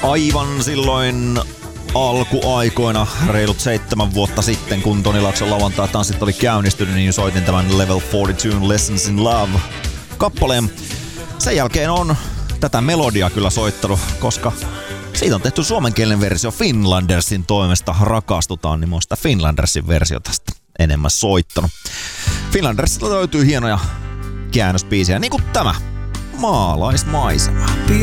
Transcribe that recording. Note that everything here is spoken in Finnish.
Aivan silloin alkuaikoina, reilut 7 vuotta sitten, kun Toni Laakson lauantai-tanssit oli käynnistynyt, niin soitin tämän Level 42 Lessons in Love -kappaleen. Sen jälkeen on tätä melodiaa kyllä soittanut, koska siitä on tehty suomenkielinen versio Finlandersin toimesta. Rakastutaan, niin mä oon sitä Finlandersin versiota enemmän soittanut. Finlandersista löytyy hienoja käännösbiisejä, niin kuin tämä Maalaismaisema.